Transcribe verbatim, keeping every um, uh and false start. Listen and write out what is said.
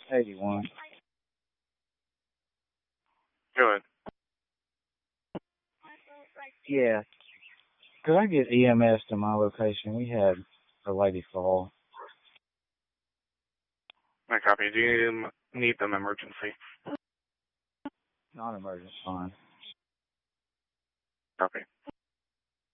eighty-one. Go ahead. Yeah. Could I get E M S to my location? We had a lady fall. I copy. Do you need them emergency? Non-emergent, fine. Copy.